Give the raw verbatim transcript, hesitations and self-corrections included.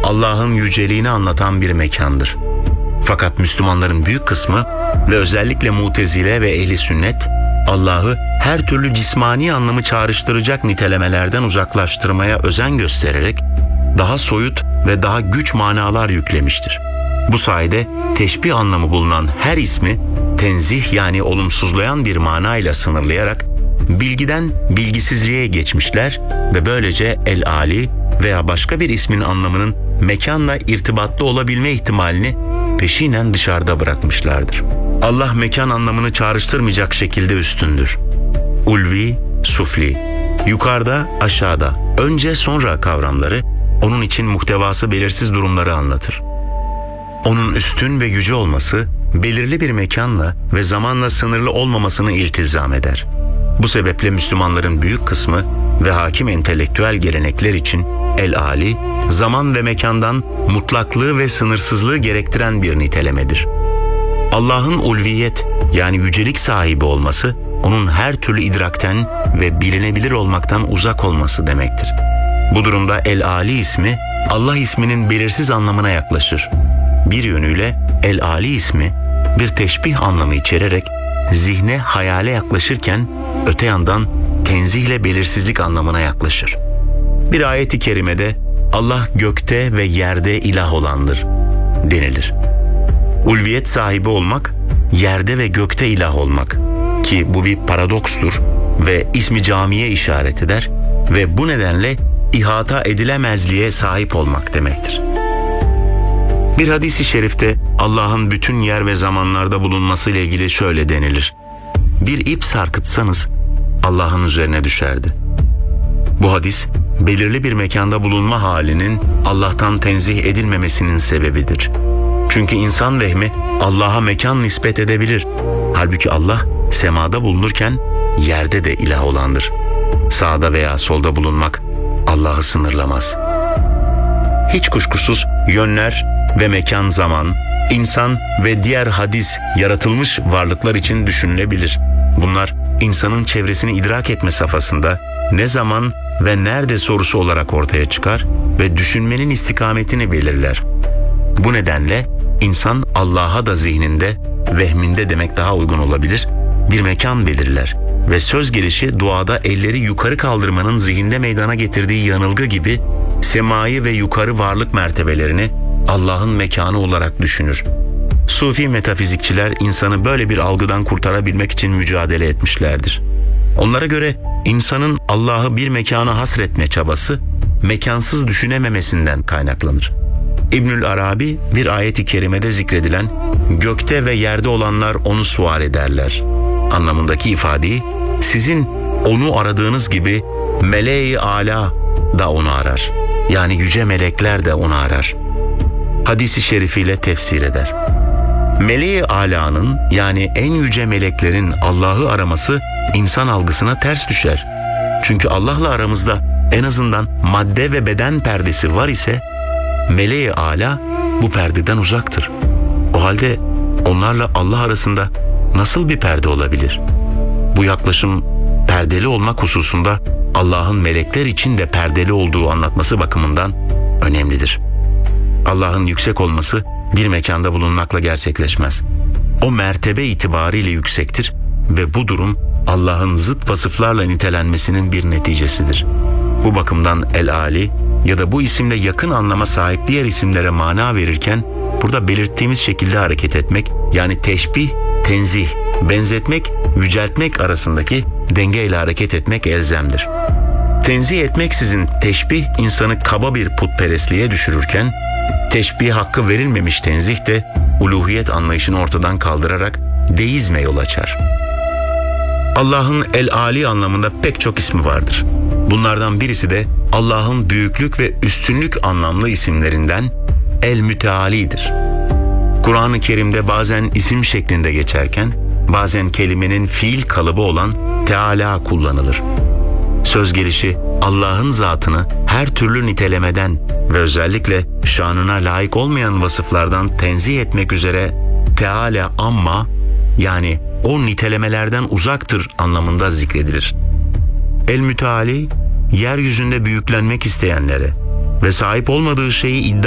Allah'ın yüceliğini anlatan bir mekandır. Fakat Müslümanların büyük kısmı ve özellikle Mutezile ve Ehli Sünnet, Allah'ı her türlü cismani anlamı çağrıştıracak nitelemelerden uzaklaştırmaya özen göstererek daha soyut ve daha güç manalar yüklemiştir. Bu sayede teşbih anlamı bulunan her ismi tenzih yani olumsuzlayan bir manayla sınırlayarak bilgiden bilgisizliğe geçmişler ve böylece el-ali veya başka bir ismin anlamının mekanla irtibatlı olabilme ihtimalini peşinen dışarıda bırakmışlardır. Allah mekan anlamını çağrıştırmayacak şekilde üstündür. Ulvi, sufli, yukarıda, aşağıda, önce sonra kavramları onun için muhtevası belirsiz durumları anlatır. Onun üstün ve yüce olması belirli bir mekanla ve zamanla sınırlı olmamasını iltizam eder. Bu sebeple Müslümanların büyük kısmı ve hakim entelektüel gelenekler için el-ali, zaman ve mekandan mutlaklığı ve sınırsızlığı gerektiren bir nitelemedir. Allah'ın ulviyet yani yücelik sahibi olması, onun her türlü idrakten ve bilinebilir olmaktan uzak olması demektir. Bu durumda el-ali ismi, Allah isminin belirsiz anlamına yaklaşır. Bir yönüyle el-ali ismi, bir teşbih anlamı içererek zihne, hayale yaklaşırken, öte yandan tenzihle belirsizlik anlamına yaklaşır. Bir ayet-i kerimede Allah gökte ve yerde ilah olandır denilir. Ulviyet sahibi olmak, yerde ve gökte ilah olmak ki bu bir paradokstur ve ismi camiye işaret eder ve bu nedenle ihata edilemezliğe sahip olmak demektir. Bir hadis-i şerifte Allah'ın bütün yer ve zamanlarda bulunması ile ilgili şöyle denilir: bir ip sarkıtsanız Allah'ın üzerine düşerdi. Bu hadis, belirli bir mekanda bulunma halinin Allah'tan tenzih edilmemesinin sebebidir. Çünkü insan vehmi Allah'a mekan nispet edebilir. Halbuki Allah semada bulunurken yerde de ilah olandır. Sağda veya solda bulunmak Allah'ı sınırlamaz. Hiç kuşkusuz yönler ve mekan zaman, insan ve diğer hadis yaratılmış varlıklar için düşünülebilir. Bunlar insanın çevresini idrak etme safhasında ne zaman ve nerede sorusu olarak ortaya çıkar ve düşünmenin istikametini belirler. Bu nedenle insan Allah'a da zihninde, vehminde demek daha uygun olabilir, bir mekan belirler ve söz gelişi duada elleri yukarı kaldırmanın zihinde meydana getirdiği yanılgı gibi semayı ve yukarı varlık mertebelerini Allah'ın mekanı olarak düşünür. Sufi metafizikçiler insanı böyle bir algıdan kurtarabilmek için mücadele etmişlerdir. Onlara göre insanın Allah'ı bir mekana hasretme çabası mekansız düşünememesinden kaynaklanır. İbnül Arabi bir ayet-i kerimede zikredilen gökte ve yerde olanlar onu sual ederler anlamındaki ifadeyi sizin onu aradığınız gibi meleği ala da onu arar. Yani yüce melekler de onu arar. Hadis-i şerifiyle tefsir eder. Meleği ala'nın yani en yüce meleklerin Allah'ı araması insan algısına ters düşer. Çünkü Allah'la aramızda en azından madde ve beden perdesi var ise meleği ala bu perdeden uzaktır. O halde onlarla Allah arasında nasıl bir perde olabilir? Bu yaklaşım perdeli olmak hususunda Allah'ın melekler için de perdeli olduğu anlatması bakımından önemlidir. Allah'ın yüksek olması bir mekanda bulunmakla gerçekleşmez. O mertebe itibariyle yüksektir ve bu durum Allah'ın zıt vasıflarla nitelenmesinin bir neticesidir. Bu bakımdan el-ali ya da bu isimle yakın anlama sahip diğer isimlere mana verirken burada belirttiğimiz şekilde hareket etmek, yani teşbih, tenzih, benzetmek, yüceltmek arasındaki dengeyle hareket etmek elzemdir. Tenzih etmeksizin teşbih insanı kaba bir putperestliğe düşürürken, teşbih hakkı verilmemiş tenzih de uluhiyet anlayışını ortadan kaldırarak deizme yol açar. Allah'ın el-ali anlamında pek çok ismi vardır. Bunlardan birisi de Allah'ın büyüklük ve üstünlük anlamlı isimlerinden el-mütealidir. Kur'an-ı Kerim'de bazen isim şeklinde geçerken, bazen kelimenin fiil kalıbı olan Teala kullanılır. Söz gelişi Allah'ın zatını her türlü nitelemeden ve özellikle şanına layık olmayan vasıflardan tenzih etmek üzere Teala amma yani o nitelemelerden uzaktır anlamında zikredilir. El-Müteali, yeryüzünde büyüklenmek isteyenlere ve sahip olmadığı şeyi iddia